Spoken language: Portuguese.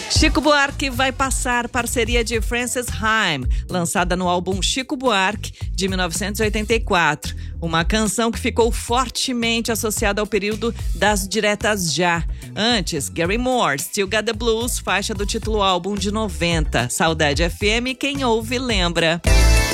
Chico Buarque vai passar parceria de Frances Ha, lançada no álbum Chico Buarque, de 1984. Uma canção que ficou fortemente associada ao período das diretas já. Antes, Gary Moore, Still Got the Blues, faixa do título álbum de 90. Saudade FM, quem ouve lembra.